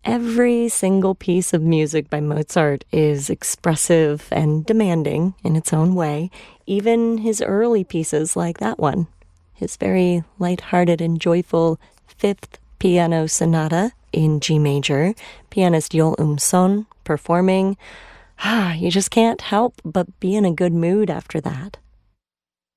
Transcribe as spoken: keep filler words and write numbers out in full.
Every single piece of music by Mozart is expressive and demanding in its own way, even his early pieces like that one. His very lighthearted and joyful Fifth Piano Sonata in G major, pianist Yol Um-son performing. Ah, you just can't help but be in a good mood after that.